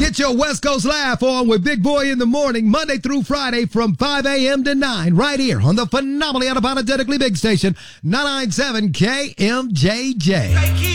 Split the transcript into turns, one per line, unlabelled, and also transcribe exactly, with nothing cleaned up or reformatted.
Get your West Coast laugh on with Big Boy in the morning, Monday through Friday from five a.m. to nine, right here on the phenomenally unapologetically big station, nine ninety-seven K M J J.